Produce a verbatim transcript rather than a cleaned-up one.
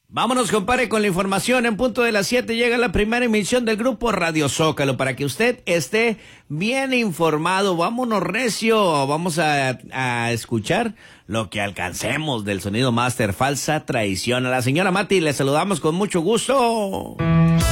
Vámonos, compadre, con la información. En punto de las siete llega la primera emisión del grupo Radio Zócalo para que usted esté bien informado. Vámonos recio, vamos a, a escuchar lo que alcancemos del sonido máster. Falsa traición. A la señora Mati le saludamos con mucho gusto.